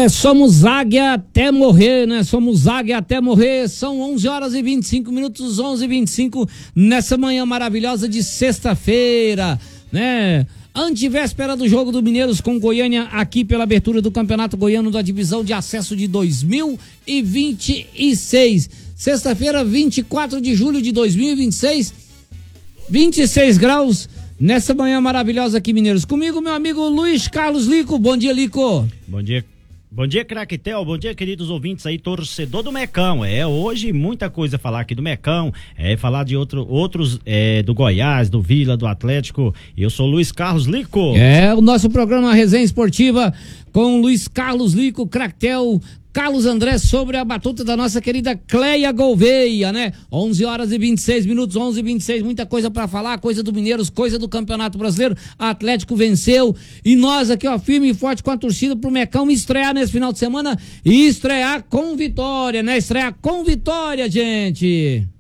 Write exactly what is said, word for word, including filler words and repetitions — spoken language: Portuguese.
É, somos águia até morrer, né? Somos águia até morrer. São onze horas e vinte e cinco minutos, onze e vinte e cinco, nessa manhã maravilhosa de sexta-feira, né? Antevéspera do jogo do Mineiros com Goiânia, aqui pela abertura do Campeonato Goiano da Divisão de Acesso de dois mil e vinte e seis. Sexta-feira, vinte e quatro de julho de dois mil e vinte e seis, vinte e seis graus, nessa manhã maravilhosa aqui, Mineiros. Comigo, meu amigo Luiz Carlos Lico. Bom dia, Lico. Bom dia. Bom dia, craque Tel, bom dia, queridos ouvintes aí, torcedor do Mecão. É, hoje muita coisa a falar aqui do Mecão, é, falar de outro, outros, é, do Goiás, do Vila, do Atlético. Eu sou Luiz Carlos Lico. É, o nosso programa Resenha Esportiva com Luiz Carlos Lico, craque Tel, Carlos André, sobre a batuta da nossa querida Cleia Gouveia, né? onze horas e vinte e seis minutos, onze e vinte e seis, muita coisa pra falar, coisa do Mineiros, coisa do Campeonato Brasileiro. Atlético venceu e nós aqui, ó, firme e forte com a torcida pro Mecão estrear nesse final de semana e estrear com vitória, né? Estrear com vitória, gente.